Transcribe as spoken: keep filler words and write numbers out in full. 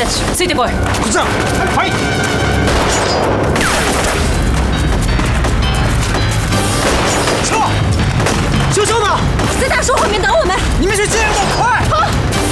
ちついてこい。 こちら。はい。